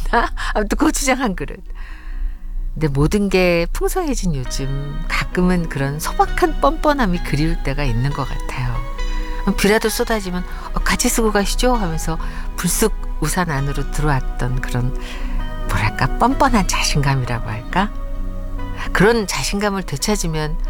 아무튼 고추장 한 그릇. 근데 모든 게 풍성해진 요즘 가끔은 그런 소박한 뻔뻔함이 그리울 때가 있는 것 같아요. 비라도 쏟아지면 같이 쓰고 가시죠 하면서 불쑥 우산 안으로 들어왔던 그런 뭐랄까 뻔뻔한 자신감이라고 할까? 그런 자신감을 되찾으면